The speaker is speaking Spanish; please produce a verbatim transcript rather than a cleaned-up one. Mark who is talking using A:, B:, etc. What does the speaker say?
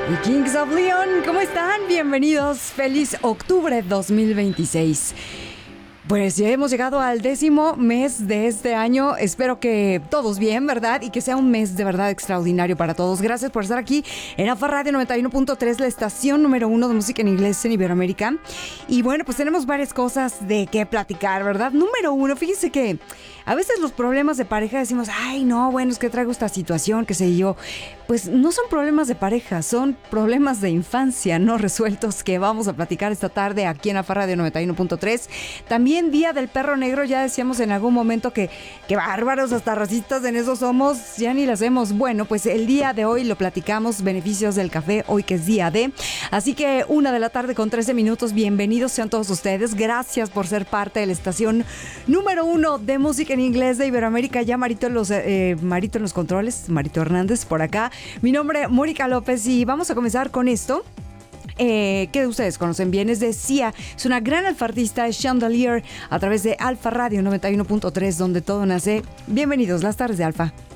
A: Y Kings of Leon, ¿cómo están? Bienvenidos. Feliz octubre dos mil veintiséis. Pues ya hemos llegado al décimo mes de este año. Espero que todos bien, ¿verdad? Y que sea un mes de verdad extraordinario para todos. Gracias por estar aquí en AFA Radio noventa y uno punto tres, la estación número uno de música en inglés en Iberoamérica. Y bueno, pues tenemos varias cosas de qué platicar, ¿verdad? Número uno, fíjense que a veces los problemas de pareja decimos, ay, no, bueno, es que traigo esta situación, qué sé yo. Pues no son problemas de pareja, son problemas de infancia no resueltos que vamos a platicar esta tarde aquí en AFA Radio noventa y uno punto tres. También Día del Perro Negro, ya decíamos en algún momento que, que bárbaros, hasta racistas en eso somos, ya ni lo hacemos. Bueno, pues el día de hoy lo platicamos, beneficios del café, hoy que es día de. Así que una de la tarde con trece minutos, bienvenidos sean todos ustedes. Gracias por ser parte de la estación número uno de música en inglés de Iberoamérica. Ya Marito en los, eh, Marito en los controles, Marito Hernández por acá. Mi nombre es Mónica López y vamos a comenzar con esto. Eh, que ustedes conocen bien, es de Sia, es una gran alfartista, es Chandelier, a través de Alfa Radio noventa y uno punto tres, donde todo nace. Bienvenidos, las tardes de Alfa.